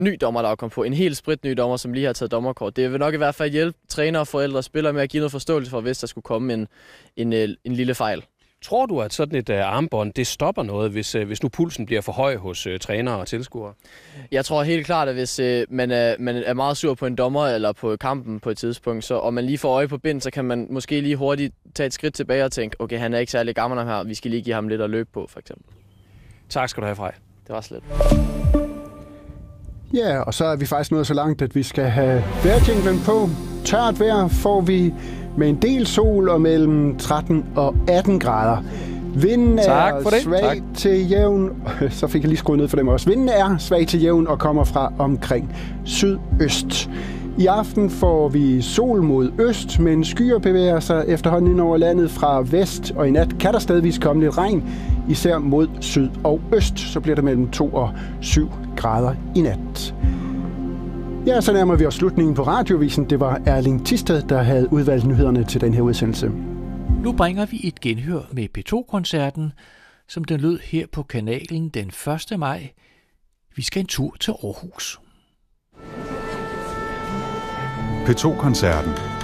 ny dommer, der er kommet på. En helt spritny dommer, som lige har taget dommerkort. Det vil nok i hvert fald hjælpe trænere, forældre og spillere med at give noget forståelse for, hvis der skulle komme en lille fejl. Tror du, at sådan et armbånd, det stopper noget, hvis nu pulsen bliver for høj hos trænere og tilskuere? Jeg tror helt klart, at hvis man er meget sur på en dommer eller på kampen på et tidspunkt, og man lige får øje på bind, så kan man måske lige hurtigt tage et skridt tilbage og tænke, okay, han er ikke særlig gammel her, vi skal lige give ham lidt at løbe på, for eksempel. Tak skal du have, Frej. Det var slet. Ja, og så er vi faktisk nået så langt, at vi skal have vejrjinglen på. Tørt vejr får vi med en del sol og mellem 13 og 18 grader. Vinden er svag til jævn. Så fik jeg lige skruet ned for dem også. Vinden er svag til jævn og kommer fra omkring sydøst. I aften får vi sol mod øst, men skyer bevæger sig efterhånden ind over landet fra vest, og i nat kan der stedvis komme lidt regn, især mod syd og øst. Så bliver det mellem 2 og 7 grader i nat. Ja, så nærmer vi os slutningen på Radiovisen. Det var Erling Thisted, der havde udvalgt nyhederne til den her udsendelse. Nu bringer vi et genhør med P2-koncerten, som den lød her på kanalen den 1. maj. Vi skal en tur til Aarhus. P2-koncerten